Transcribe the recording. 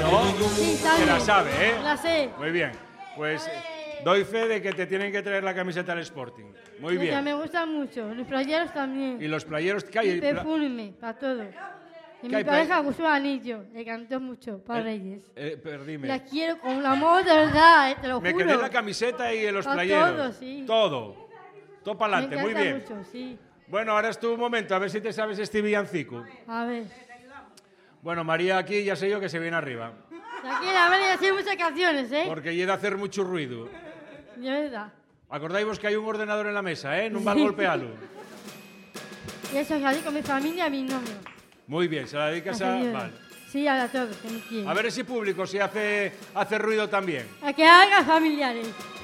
¿no? Sí, sabe. Que la sabe, ¿eh? La sé. Muy bien. Pues doy fe de que te tienen que traer la camiseta del Sporting. Muy bien. Me gustan mucho. Los playeros también. Y los playeros que hay. Y perfume, para todo. Y ¿Qué mi hay pareja gustó el anillo. Le cantó mucho para Reyes. Perdime. La quiero con un amor de verdad, te lo Me juro. quedé en la camiseta y en los Pa' playeros. todo, sí. Todo. Todo para adelante. Muy bien. Mucho, sí. Bueno, ahora es tu momento. A ver si te sabes este villancico. A ver. Bueno, María aquí ya sé yo que se viene arriba. Tranquila, a ver, ya sé muchas canciones, ¿eh? Porque llega a hacer mucho ruido. De verdad. Acordáis vos que hay un ordenador en la mesa, ¿eh? No va a golpearlo. Y eso es así con mi familia y a mi novio. Muy bien, se la dedicas a... Vale. Sí, a todos, que me quieren. A ver ese público si hace ruido también. A que hagan familiares.